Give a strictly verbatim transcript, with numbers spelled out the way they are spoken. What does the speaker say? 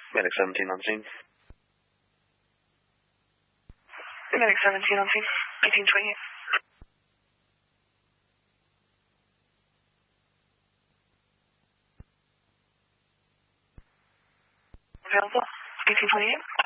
Medic seventeen on scene. Medic seventeen on scene. eighteen twenty-eight. Available. eighteen twenty-eight.